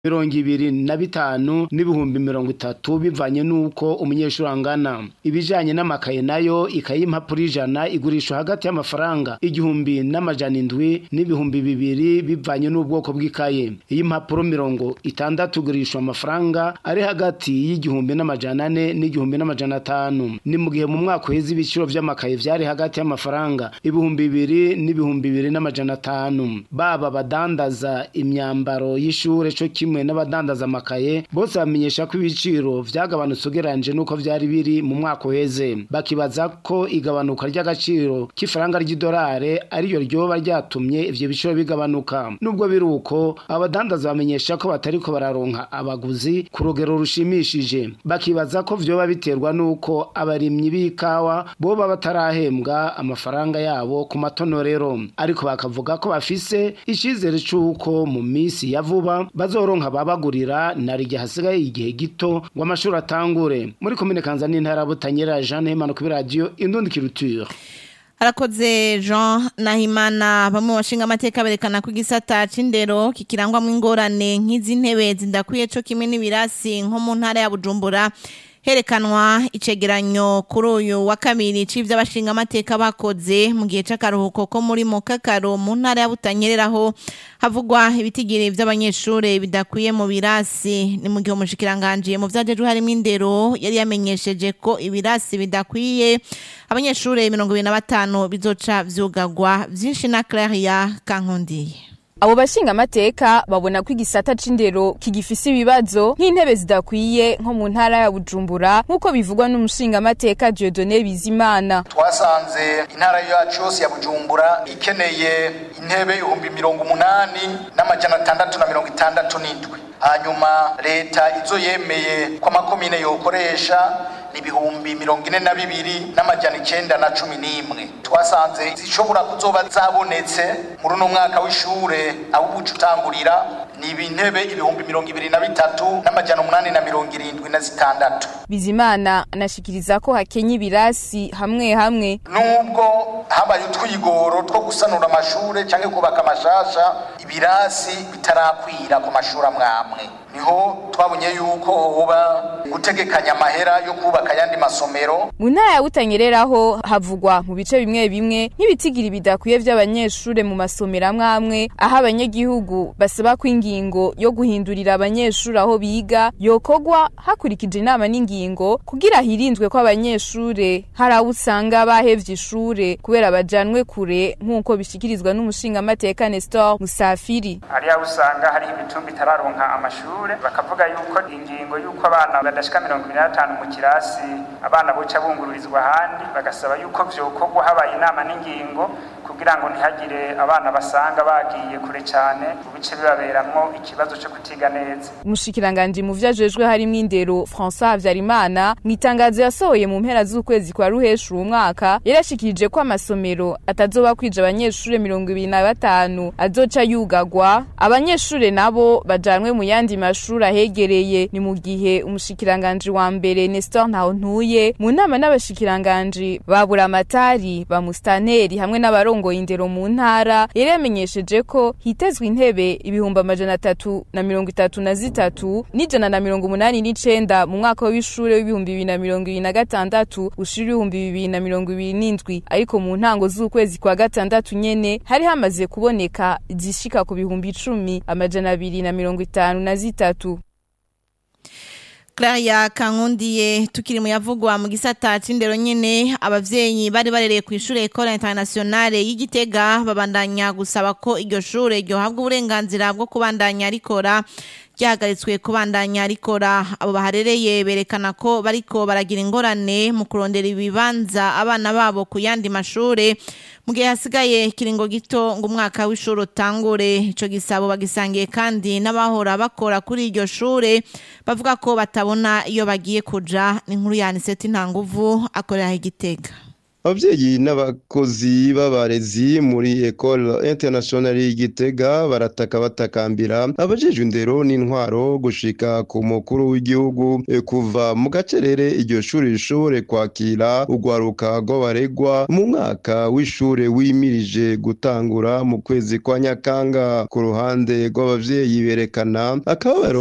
25 n'ibihumbi 30 bivanye nuko umunyeshuri angana. Ibijanye n'amakaye nayo ikaye impapuro 100 igurishwa hagati y'amafaranga 1,700 n'ibihumbi 2 bivanye n'ubwoko bw'ikaye. Iyi mpapuro 60 igurishwa amafaranga ari hagati y'1,400 n'1,500. Ni mu gihe mu mwaka uheze ibiciro vy'amakaye vyari hagati y'amafaranga 2,000 n'ibihumbi 2,500. Baba badandaza imyambaro y'ishure co kimwe n'abadandaza amakaye bose bamenyesha ko ibiciro vyagabanutse ugereranyije nuko vyari biri mu mwaka uheze. Bakibaza ko igabanuka ry'agaciro k'ifaranga ry'idolare ariyo ryoba ryatumye ivyo biciro bigabanuka. Nubwo biruko abadandaza bamenyesha ko batariko bararonka abaguzi ku rugero rushimishije. Bakibaza ko vyoba biterwa nuko abarimyi b'ikawa boba batarahembwa amafaranga yabo ku matonorero, ariko bakavuga ko bafise icizere c'uko mu misi ya vuba bazoronka babagurira narije hasigaye igihe gito ngo amashuri atangure. Muri komine Kanzani intara Butanyerera Jean Nahimana ku radio Indundi Culture. Harakoze Jean Nahimana. Bamwe bashinga amateka berekana ku gisata c'indero kikirangwa mu ingorane nk'izi ntebe zindakwiye co kimwe n'ibirasi nko mu ntara ya Bujumbura. Herekanwa icegeranyo kuri uyu wa kabiri c'ivyo abashinga amateka bakoze mu gihe c'akaruhuko ko muri Mukakaro mu ntara ya Butanyerera ho havugwa ibitigiri vy'abanyeshure bidakwiye mu birasi. Ni mu gihe umushikiranganje mu vyajejwe harimo indero yari yamenyesheje ko ibirasi bidakwiye abanyeshure 25 bizoca vyugagwa. Vyinshi na Claria Kankondiye. Abo bashinga amateka babona ko igisata c'indero kigifise ibibazo nk'intebe zidakwiye nko mu ntara ya Bujumbura nk'uko bivugwa n'umushinga amateka Dieudonné Bizimana. Twasanze intara yacu yose ya Bujumbura ikeneye intebe 80,667. Hanyuma leta izo yemeye ko amakomine yokoresha ni 42,911. Twasanze zishobora kuzoba zabonetse muri no mwaka w'ishure aho ubucutangurira ni intebe 23,876. Bizimana anashikiriza ko hakenye ibirasi hamwe hamwe. Nubwo habaye utwigoro two gusanura amashure canke kubaka amashasha, ibirasi bitarakwira ku mashuri amwamwe. Niho twabonye yuko hoba gutegekanya amahera yo kubaka yandi masomero. Mu ntara ya Butanyerera ho havugwa mu bice bimwe bimwe nk'ibitigiri bidakwiye vy'abanyeshure mu masomero amwamwe, aho abanyagihugu basaba ko ingingo yo guhindurira abanyeshure aho biga yokogwa hakurikije inama n'ingingo kugira hirindwe ko abanyeshure hari aho usanga bahevye ishure kubera bajanwe kure nk'uko bishikirizwa n'umushinga amateka Nestor Musafiri. Hari aho usanga hari ibitumbi tararonka amashuri bakavuga yuko ingingo yuko abana badashika 25 mu kirasi abana boca bungururizwa handi, bagasaba yuko vyokogwa habaye inama n'ingingo kugira ngo ntihagire abana basanga bagiye kure cyane ubice bibaberamwo ikibazo cyo kutiga neza. Umushikiranganje mu vyajejwe harimo indero François Havyarimana mwitangazo yasohoye mu mpera z'ukwezi kwa ruhesha uwo mwaka yarashikirije ko amasomero atazoba kwija abanyeshure 25 azoca yugagwa, abanyeshure nabo bajanwe mu yandi mashuri ahegereye. Ni mu gihe umushikiranganje wa mbere Nestor Ntahontuye mu nama n'abashikiranganje babura amatari ba mustaneri hamwe n'abarongoye indero mu ntara yari yamenyesheje ko hitezwe intebe 333 n'189 mu mwaka w'ishure w'ibihumbi 2026 ushira 2027, ariko mu ntango z'ukwezi kwa gatandatu nyene hari hamaze kuboneka zishika ku bihumbi 10,253. Claria Kankondiye. Tukiri mu yavugwa mu gisata c'indero nyene, abavyeyi bari barereye ku ishure Ecole Internationale y'Igitega babandanya gusaba ko iryo shure ryo habwa uburenganzira bwo kubandanya rikora ryahagaritswe kubandanya rikora. Abo baharereye berekana ko bariko baragira ingorane mu kurondera ibibanza abana babo ku yandi mashure mu gihe hasigaye kiringo gito ngo umwaka w'ishure utangure. Ico gisabo bagisangiye kandi n'abahora bakora kuri iryo shure bavuga ko batabona iyo bagiye kuja. Ni inkuru ya Aniseti Ntanguvu akorera Igitega. abavyeyi n'abakozi b'abarezi muri Ecole Internationale y'Igitega barataka batakambira abajejwe indero n'intwaro gushika ku mukuru w'igihugu kuva mu gacerere iryo shuri rishobore kwakira urwaruka rw'abaregwa mu mwaka w'ishure wimirije gutangura mu kwezi kwa Nyakanga. Ku ruhande rw'abavyeyi berekana akababaro